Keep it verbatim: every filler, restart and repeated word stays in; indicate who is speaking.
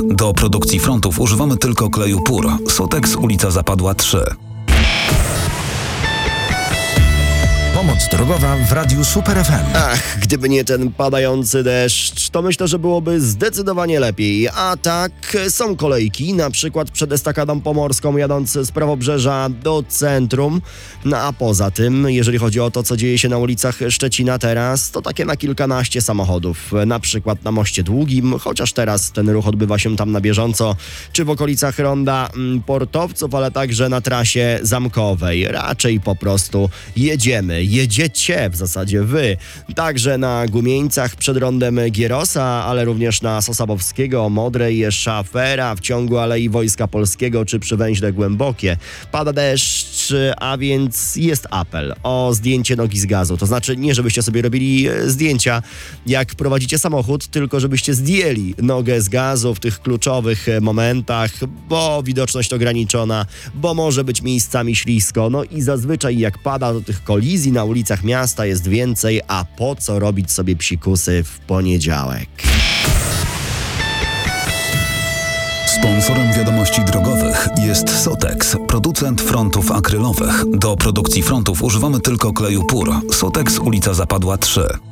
Speaker 1: Do produkcji frontów używamy tylko kleju Pur. Sotex, ulica Zapadła trzy.
Speaker 2: Pomoc drogowa w Radiu Super F M.
Speaker 3: Ach, gdyby nie ten padający deszcz, to myślę, że byłoby zdecydowanie lepiej. A tak, są kolejki, na przykład przed estakadą pomorską jadąc z Prawobrzeża do centrum. No a poza tym, jeżeli chodzi o to, co dzieje się na ulicach Szczecina teraz, to takie na kilkanaście samochodów. Na przykład na Moście Długim, chociaż teraz ten ruch odbywa się tam na bieżąco, czy w okolicach Ronda Portowców, ale także na trasie zamkowej. Raczej po prostu jedziemy. Jedziecie w zasadzie wy. Także na Gumieńcach przed rondem Gierosa, ale również na Sosabowskiego, Modrej, Szafera, w ciągu Alei Wojska Polskiego czy przy Węźle Głębokie. Pada deszcz, a więc jest apel o zdjęcie nogi z gazu. To znaczy nie, żebyście sobie robili zdjęcia, jak prowadzicie samochód, tylko żebyście zdjęli nogę z gazu w tych kluczowych momentach, bo widoczność ograniczona, bo może być miejscami ślisko. No i zazwyczaj jak pada, to tych kolizji na ulicach miasta jest więcej, a po co robić sobie psikusy w poniedziałek?
Speaker 1: Sponsorem wiadomości drogowych jest Sotex, producent frontów akrylowych. Do produkcji frontów używamy tylko kleju Pur. Sotex, ulica Zapadła trzy.